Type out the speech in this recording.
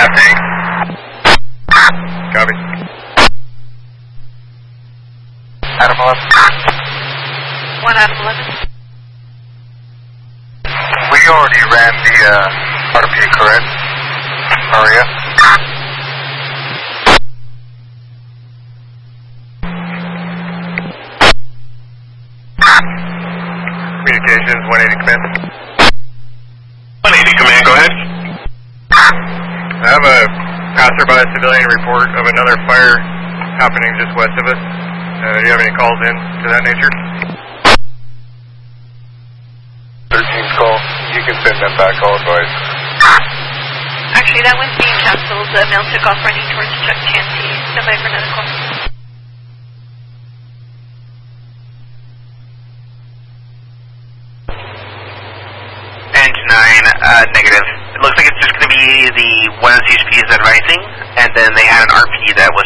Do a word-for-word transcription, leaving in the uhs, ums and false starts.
happening. Copy. Adam eleven. one Adam eleven. We already ran the uh, R P, correct? Maria? Communications, one eighty command. one eighty command, go ahead. I have a passerby civilian report of another fire happening just west of us. Uh, do you have any calls in to that nature? thirteenth call. You can send them back, I'll advise. Actually, that one's being canceled. The mail took off running towards Chuck Chansey. Stand by for another call. Engine nine, uh, negative. It looks like it's just going to be the one of the C H Ps advising, and then they had an R P that was